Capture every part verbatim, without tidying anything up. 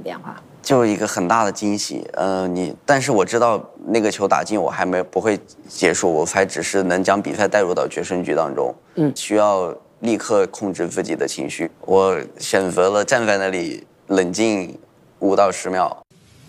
变化？ 就一个很大的惊喜。呃，你，但是我知道那个球打进，我还没不会结束，我还只是能将比赛带入到决胜局当中。嗯，需要立刻控制自己的情绪。我选择了站在那里冷静五到十秒。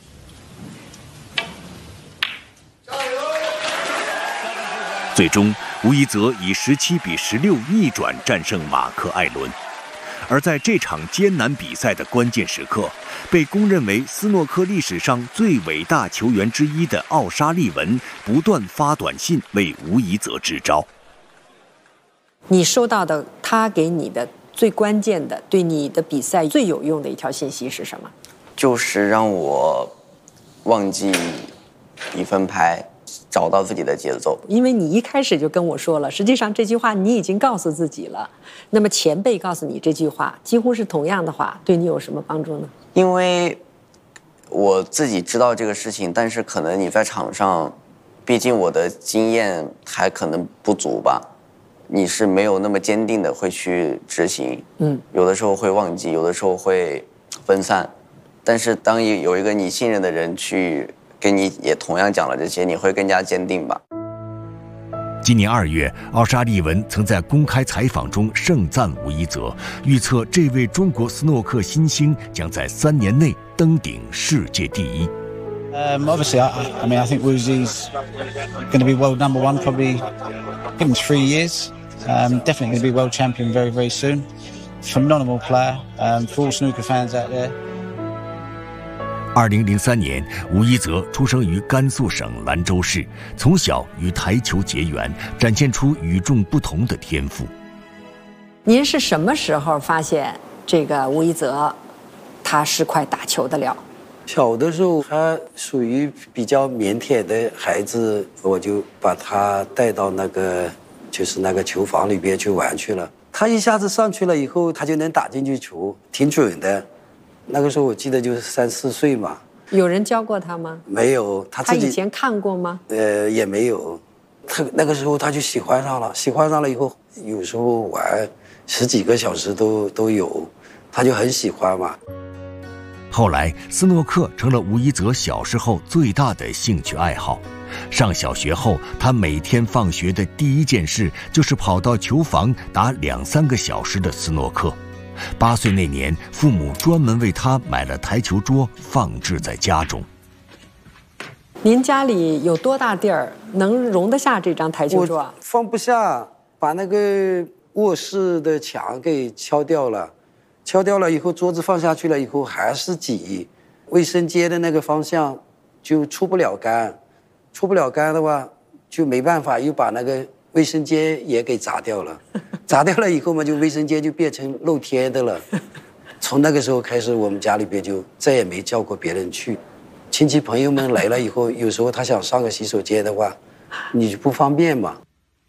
最终，吴一泽以十七比十六逆转战胜马克·艾伦。而在这场艰难比赛的关键时刻，被公认为斯诺克历史上最伟大球员之一的奥沙利文不断发短信为吴一泽支招。 你收到的他给你的最关键的、对你的比赛最有用的一条信息是什么？ 就是让我忘记比分牌，找到自己的节奏。 因为你一开始就跟我说了，实际上这句话你已经告诉自己了。那么前辈告诉你这句话，几乎是同样的话，对你有什么帮助呢？ 因为我自己知道这个事情，但是可能你在场上，毕竟我的经验还可能不足吧，你是没有那么坚定的会去执行。嗯，有的时候会忘记，有的时候会分散。但是当有一个你信任的人去跟你也同样讲了这些，你会更加坚定吧。 今年二月，奥沙利文曾在公开采访中盛赞吴一泽，预测这位中国斯诺克新星将在三年内登顶世界第一。 Um, obviously, I, I mean, I think Woozy's going to be world number one. Probably give him three years. Um, definitely going to be world champion very, very soon. Phenomenal player. Um, for all snooker fans out there. 二零零三年，吴一泽出生于甘肃省兰州市，从小与台球结缘，展现出与众不同的天赋。 您是什么时候发现这个吴一泽，他是块打球的料？ 小的时候，他属于比较腼腆的孩子，我就把他带到那个就是那个球房里边去玩去了。他一下子上去了以后，他就能打进去球，挺准的。那个时候我记得就是三四岁嘛。 有人教过他吗？ 没有，他自己。 他以前看过吗？ 呃，也没有。他那个时候他就喜欢上了，喜欢上了以后，有时候玩十几个小时都都有，他就很喜欢嘛。 后来，斯诺克成了吴一泽小时候最大的兴趣爱好。上小学后，他每天放学的第一件事就是跑到球房打两三个小时的斯诺克。八岁那年，父母专门为他买了台球桌，放置在家中。 您家里有多大地儿能容得下这张台球桌？ 放不下，把那个卧室的墙给敲掉了。敲掉了以后，桌子放下去了以后还是挤，卫生间的那个方向就出不了杆，出不了杆的话就没办法，又把那个卫生间也给砸掉了。砸掉了以后嘛，就卫生间就变成露天的了。从那个时候开始，我们家里边就再也没叫过别人去。亲戚朋友们来了以后，有时候他想上个洗手间的话，你就不方便嘛。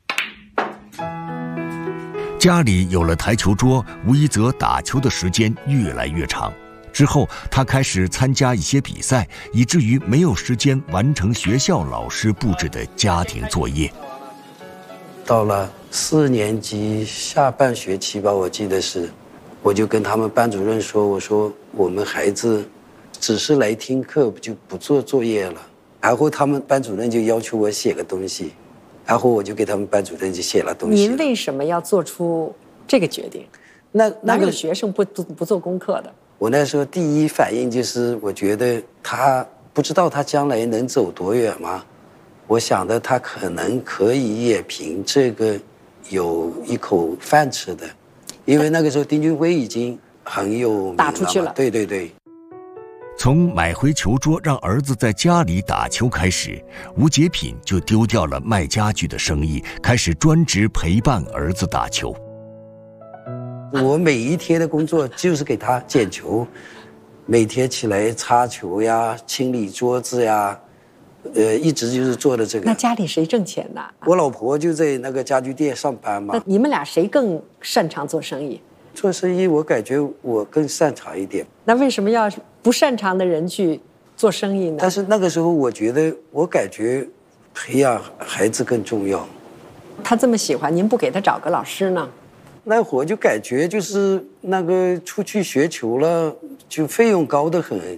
家里有了台球桌，吴一泽打球的时间越来越长。之后，他开始参加一些比赛，以至于没有时间完成学校老师布置的家庭作业。 到了四年级下半学期吧，我记得是，我就跟他们班主任说，我说我们孩子只是来听课，就不做作业了。然后他们班主任就要求我写个东西，然后我就给他们班主任就写了东西了。 您为什么要做出这个决定？ 那那个哪有学生不不不做功课的？ 我那时候第一反应就是，我觉得他不知道他将来能走多远吗？我想的他可能可以也凭这个有一口饭吃的，因为那个时候丁俊晖已经很有名了， 打出去了。 对对对。 从买回球桌让儿子在家里打球开始，吴杰品就丢掉了卖家具的生意，开始专职陪伴儿子打球。 我每一天的工作就是给他捡球，每天起来擦球呀、清理桌子呀，呃，一直就是做的这个。 那家里谁挣钱呢？ 我老婆就在那个家具店上班嘛。 那你们俩谁更擅长做生意？ 做生意，我感觉我更擅长一点。 那为什么要不擅长的人去做生意呢？ 但是那个时候，我觉得我感觉培养孩子更重要。 他这么喜欢，您不给他找个老师呢？ 那会儿就感觉就是那个出去学球了，就费用高得很。